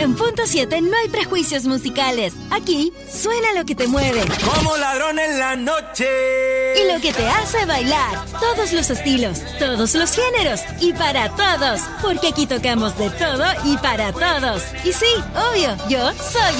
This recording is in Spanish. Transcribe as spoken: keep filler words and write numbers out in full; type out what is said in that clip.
En Punto siete no hay prejuicios musicales. Aquí suena lo que te mueve. Como ladrón en la noche. Y lo que te hace bailar. Todos los estilos, todos los géneros y para todos. Porque aquí tocamos de todo y para todos. Y sí, obvio, yo soy